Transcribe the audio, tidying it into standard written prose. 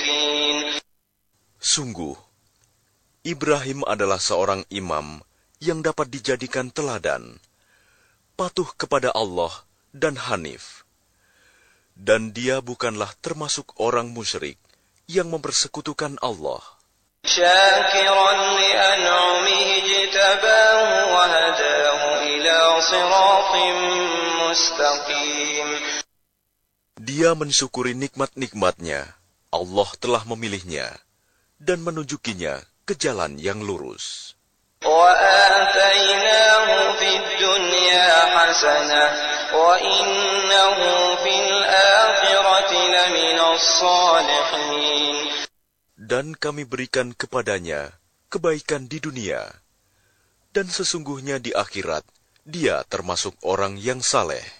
Sungguh, Ibrahim adalah seorang imam yang dapat dijadikan teladan, patuh kepada Allah dan hanif. Dan dia bukanlah termasuk orang musyrik yang mempersekutukan Allah. شاكرا لأنعمه اجتباه وهداه إلى صراط مستقيم. Dia mensyukuri nikmat-nikmatnya. Allah telah memilihnya dan menunjukinya ke jalan yang lurus. وآتيناه في الدنيا حسنة وإنه في الآخرة لمن الصالحين. Dan kami berikan kepadanya kebaikan di dunia, dan sesungguhnya di akhirat dia termasuk orang yang saleh.